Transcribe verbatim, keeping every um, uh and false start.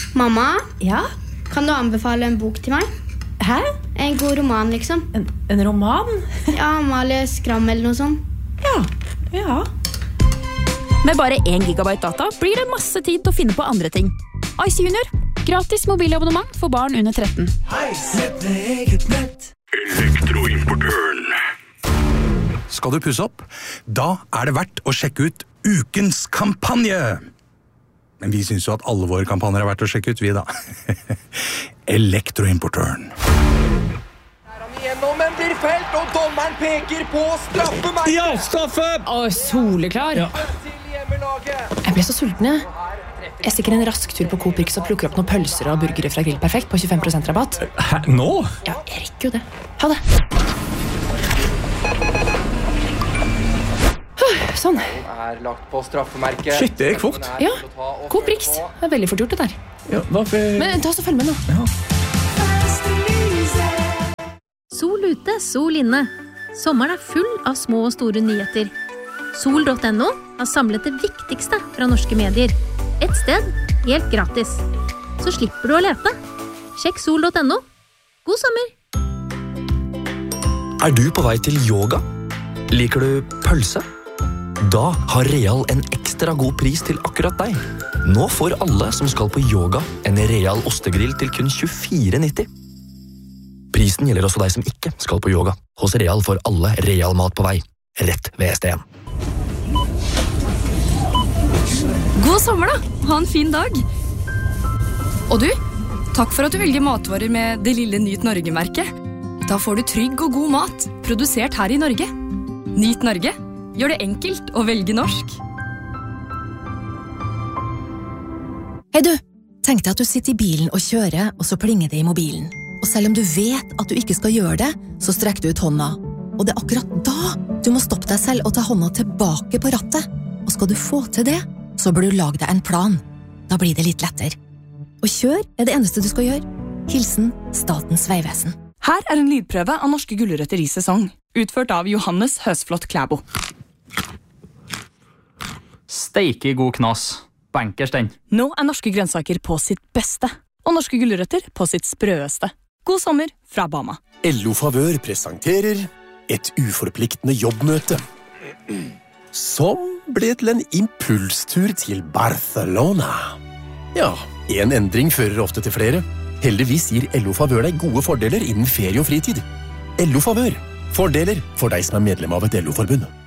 Mamma, Ja? kan du anbefale en bok til meg? Hæ? En god roman, liksom. En, en roman? Ja, Amalie Skram eller noe sånt. Ja, ja. Med bare en gigabyte data blir det masse tid til å finne på andre ting. Ice Junior. Gratis mobilabonnement for barn under tretten. Elektroimportøren. Skal du pusse opp? Da er det verdt å sjekke ut ukens kampanje. Men vi synes jo at alle våre kampanjer er verdt å sjekke ut, vi da. Elektroimportøren. Gjennom en blir felt, og dommeren peker på straffemerket. Ja, straffe! Å, soleklar. Ja. Jeg ble så sulten, jeg. Jeg stikker en rask tur på Coop Rix og plukker opp noen pølser og burgere fra Grill Perfekt på tjuefem prosent rabatt. Hæ, nå? Ja, jeg rekker jo det. Ha det. Sånn. Er lagt på straffemerket. Shit, det gikk fort. Ja, Coop Rix. Det er veldig fort gjort det der. Ja, hvorfor... Men ta oss og følg med nå. Ja. Sol ute, sol inne. Sommeren er full av små og store nyheter. Sol punktum no har samlet det viktigste fra norske medier. Et sted, helt gratis. Så slipper du å lete. Sjekk sol punktum no. God sommer! Er du på vei til yoga? Liker du pølse? Da har Real en ekstra god pris til akkurat deg. Nå får alle som skal på yoga en Real ostegrill til kun tjuefire nitti. Prisen gjelder også deg som ikke skal på yoga. Hos Real får alle Real mat på vei. Rett ved steden. God sommer da! Ha en fin dag! Og du, takk for at du velger matvarer med det lille Nyt Norge-merket. Da får du trygg og god mat, produsert her i Norge. Nyt Norge gjør det enkelt å velge norsk. Hei du, tenk deg at du sitter i bilen og kjører, og så plinger det i mobilen. Og selv om du vet at du ikke skal gjøre det, så strekker du ut hånda. Og det er akkurat da du må stoppe deg selv og ta hånda tilbake på rattet. Og skal du få til det, så bør du lage deg en plan. Da blir det litt lettere. Og kjør er det eneste du skal gjøre. Hilsen Statens Vegvesen. Her er en lydprøve av norske gulrøtter i sesong, utført av Johannes Høsflot Klæbo. Steike god knas. Bankers den. Nå er norske grønnsaker på sitt beste, og norske gulrøtter på sitt sprøeste. God sommer fra Bama. L O Favør presenterer et uforpliktende jobbmøte, som ble til en impulstur til Barcelona. Ja, en endring fører ofte til flere. Heldigvis gir L O Favør deg gode fordeler innen ferie og fritid. L O Favør. Fordeler for deg som er medlem av et L O-forbund.